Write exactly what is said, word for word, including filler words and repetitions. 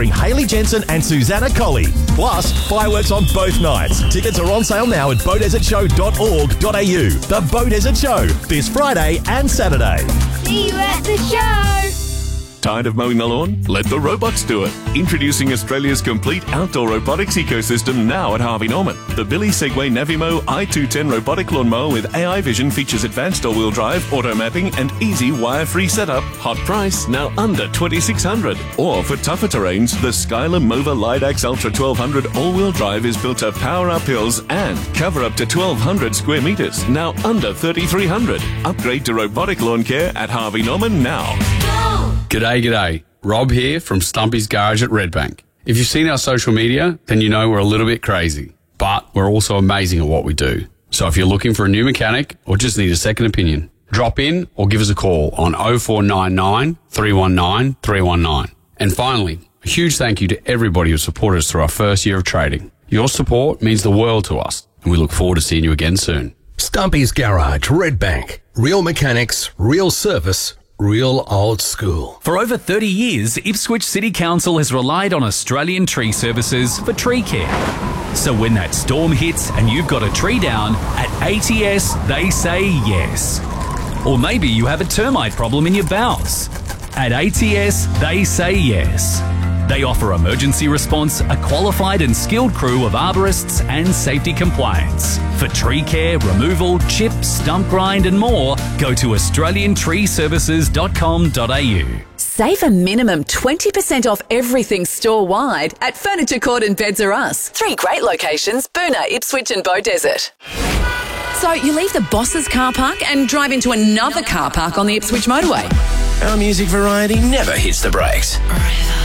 featuring Hayley Jensen and Susanna Colley. Plus, fireworks on both nights. Tickets are on sale now at beaudesert show dot org dot a u. The Beaudesert Show, this Friday and Saturday. See you at the show! Tired of mowing the lawn? Let the robots do it. Introducing Australia's complete outdoor robotics ecosystem now at Harvey Norman. The Billy Segway Navimo i two ten robotic lawnmower with A I vision features advanced all-wheel drive, auto mapping and easy wire-free setup. Hot price, now under twenty-six hundred dollars. Or for tougher terrains, the Skyler Mova Lidax Ultra twelve hundred all-wheel drive is built to power up hills and cover up to twelve hundred square metres, now under thirty-three hundred dollars. Upgrade to robotic lawn care at Harvey Norman now. G'day, g'day. Rob here from Stumpy's Garage at Redbank. If you've seen our social media, then you know we're a little bit crazy, but we're also amazing at what we do. So if you're looking for a new mechanic or just need a second opinion, drop in or give us a call on oh four nine nine, three one nine, three one nine. And finally, a huge thank you to everybody who supported us through our first year of trading. Your support means the world to us, and we look forward to seeing you again soon. Stumpy's Garage, Redbank. Real mechanics, real service, real old school. For over thirty years, Ipswich City Council has relied on Australian Tree Services for tree care. So when that storm hits and you've got a tree down, at A T S they say yes. Or maybe you have a termite problem in your bowels. At A T S they say yes. They offer emergency response, a qualified and skilled crew of arborists and safety compliance. For tree care, removal, chip, stump grind and more, go to australian tree services dot com dot a u. Save a minimum twenty percent off everything store-wide at Furniture Court and Beds R Us. Three great locations, Boonah, Ipswich and Beaudesert. So you leave the boss's car park and drive into another car park on the Ipswich motorway. Our music variety never hits the brakes.